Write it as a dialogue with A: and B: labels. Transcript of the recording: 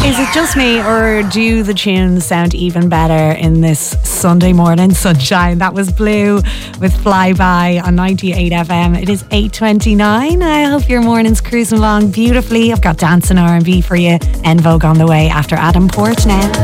A: Is it just me, or do the tunes sound even better in this Sunday morning sunshine? That was Blue with Flyby on 98 FM. It is 8:29. I hope your morning's cruising along beautifully. I've got dancing R&B for you. En Vogue on the way after Adam Port now.